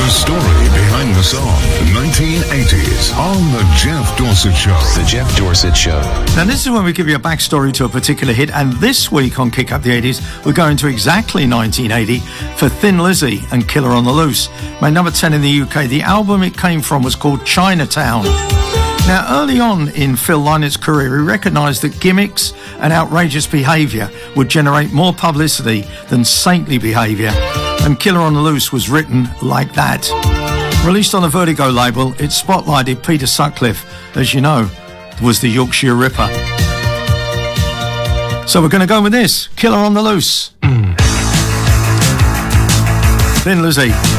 The story behind the song, 1980s, on The Jeff Dorsett Show. The Jeff Dorsett Show. Now, this is when we give you a backstory to a particular hit, and this week on Kick Up the 80s, we're going to exactly 1980 for Thin Lizzy and Killer on the Loose. Made number 10 in the UK. The album it came from was called Chinatown. Now, early on in Phil Lynott's career, he recognised that gimmicks and outrageous behaviour would generate more publicity than saintly behaviour, and Killer on the Loose was written like that. Released on the Vertigo label, it spotlighted Peter Sutcliffe, as you know, was the Yorkshire Ripper. So we're going to go with this, Killer on the Loose. Thin Lizzy.